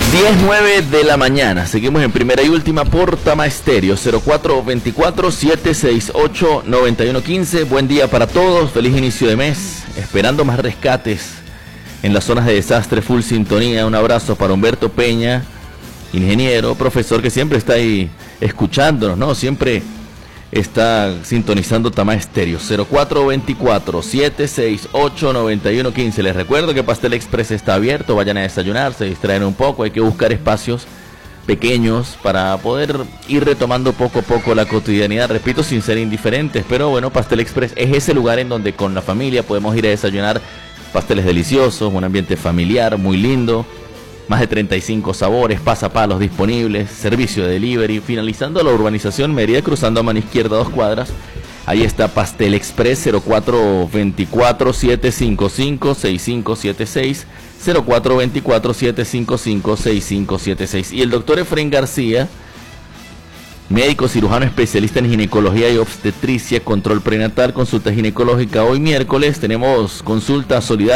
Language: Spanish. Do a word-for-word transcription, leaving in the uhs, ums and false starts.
diez nueve de la mañana. Seguimos en primera y última por Tama Estéreo. Cero cuatro dos cuatro, siete seis ocho, nueve uno uno cinco. Buen día para todos. Feliz inicio de mes. Esperando más rescates en las zonas de desastre. Full sintonía. Un abrazo para Humberto Peña, ingeniero, profesor, que siempre está ahí escuchándonos, ¿no? Siempre está sintonizando Tama Estéreo. Cero cuatro dos cuatro, siete seis ocho, nueve uno uno cinco. Les recuerdo que Pastel Express está abierto. Vayan a desayunar, se distraen un poco. Hay que buscar espacios pequeños para poder ir retomando poco a poco la cotidianidad, repito, sin ser indiferentes. Pero bueno, Pastel Express es ese lugar en donde con la familia podemos ir a desayunar pasteles deliciosos, un ambiente familiar muy lindo. Más de treinta y cinco sabores, pasapalos disponibles, servicio de delivery. Finalizando la urbanización Mérida, cruzando a mano izquierda dos cuadras. Ahí está Pastel Express. Cero cuatro dos cuatro, siete cinco cinco, seis cinco siete seis. Cero cuatro dos cuatro, siete cinco cinco, seis cinco siete seis. Y el doctor Efraín García, médico cirujano especialista en ginecología y obstetricia, control prenatal, consulta ginecológica. Hoy miércoles tenemos consulta solidaria